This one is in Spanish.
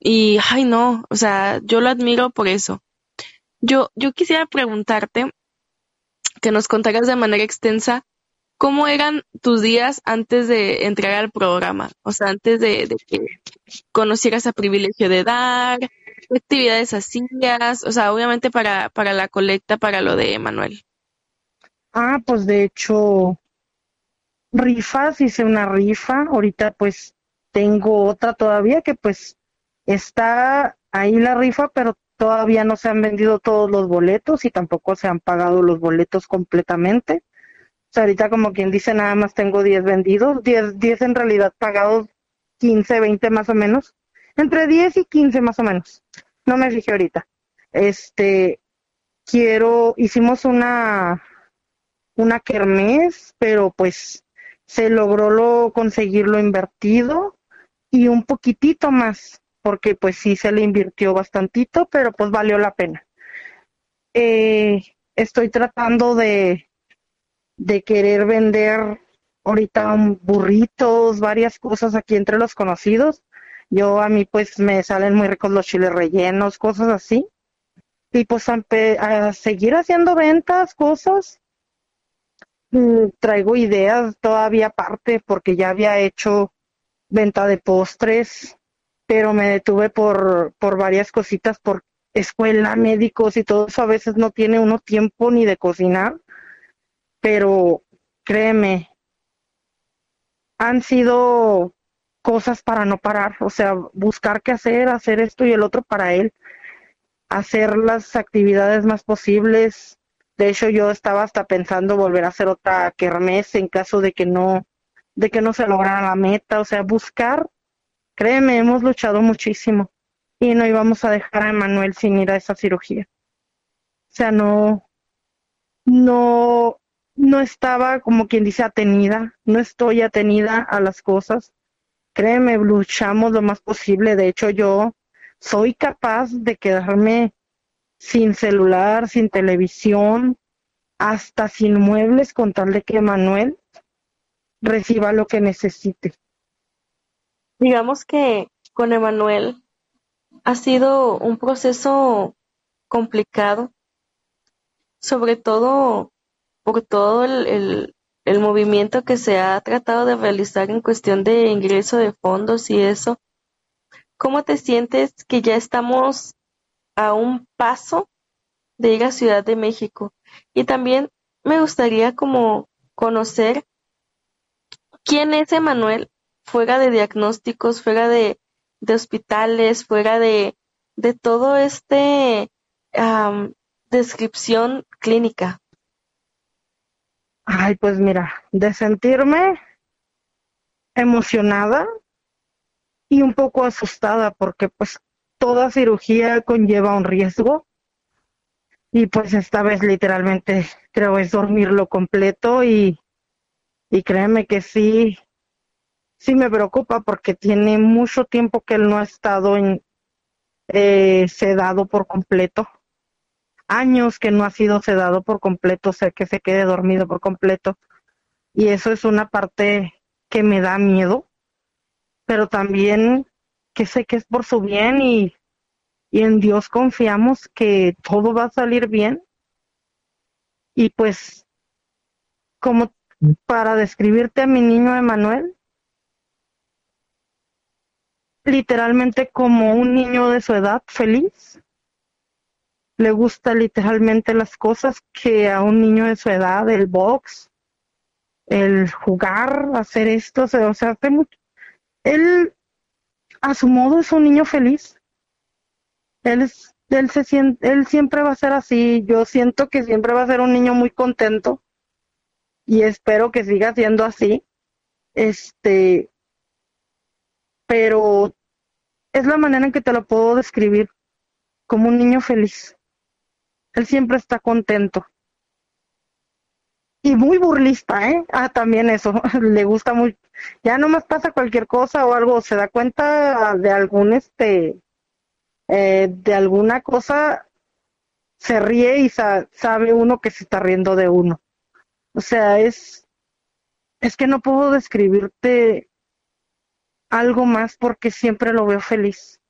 Y, ay, no, o sea, yo lo admiro por eso. Yo quisiera preguntarte, que nos contaras de manera extensa, ¿cómo eran tus días antes de entrar al programa? O sea, antes de que conocieras a Privilegio de Dar, ¿qué actividades hacías? O sea, obviamente para la colecta, para lo de Manuel. Pues de hecho, rifas, hice una rifa, ahorita pues tengo otra todavía que pues está ahí la rifa, pero todavía no se han vendido todos los boletos y tampoco se han pagado los boletos completamente. O sea, ahorita como quien dice, nada más tengo 10 vendidos, 10 en realidad pagados, 15 20 más o menos, entre 10 y 15 más o menos. No me fijé ahorita. Este, hicimos una kermés, pero pues se logró conseguir lo invertido y un poquitito más, porque pues sí se le invirtió bastantito, pero pues valió la pena. Estoy tratando de querer vender ahorita burritos, varias cosas aquí entre los conocidos. A mí pues me salen muy ricos los chiles rellenos, cosas así. Y pues a seguir haciendo ventas, cosas. Traigo ideas todavía aparte porque ya había hecho venta de postres, pero me detuve por varias cositas, por escuela, médicos y todo eso. A veces no tiene uno tiempo ni de cocinar, pero créeme, han sido cosas para no parar, o sea, buscar qué hacer, hacer esto y el otro para él, hacer las actividades más posibles. De hecho, yo estaba hasta pensando volver a hacer otra kermés en caso de que no se lograra la meta, o sea, buscar, créeme, hemos luchado muchísimo y no íbamos a dejar a Emanuel sin ir a esa cirugía. O sea, no, no estaba como quien dice atenida, no estoy atenida a las cosas. Créeme, luchamos lo más posible. De hecho, yo soy capaz de quedarme sin celular, sin televisión, hasta sin muebles con tal de que Manuel reciba lo que necesite. Digamos que con Emanuel ha sido un proceso complicado, sobre todo por todo el movimiento que se ha tratado de realizar en cuestión de ingreso de fondos y eso. ¿Cómo te sientes que ya estamos a un paso de ir a Ciudad de México? Y también me gustaría como conocer quién es Emanuel fuera de diagnósticos, fuera de hospitales, fuera de todo am, descripción clínica. Ay, pues mira, de sentirme emocionada y un poco asustada porque pues toda cirugía conlleva un riesgo y pues esta vez literalmente creo es dormirlo completo y créeme que sí, sí me preocupa porque tiene mucho tiempo que él no ha estado sedado por completo, años que no ha sido sedado por completo, o sea, que se quede dormido por completo. Y eso es una parte que me da miedo, pero también que sé que es por su bien y en Dios confiamos que todo va a salir bien. Y pues, como para describirte a mi niño Emanuel, literalmente como un niño de su edad feliz, le gusta literalmente las cosas que a un niño de su edad, el box, el jugar, hacer esto, o sea, hace mucho. Él, a su modo, es un niño feliz. Él siempre va a ser así. Yo siento que siempre va a ser un niño muy contento y espero que siga siendo así. Este, pero es la manera en que te lo puedo describir, como un niño feliz. Él siempre está contento. Y muy burlista, ¿eh? También eso, le gusta muy. Ya nomás pasa cualquier cosa o algo, se da cuenta de de alguna cosa, se ríe y sabe uno que se está riendo de uno. O sea, es que no puedo describirte algo más porque siempre lo veo feliz.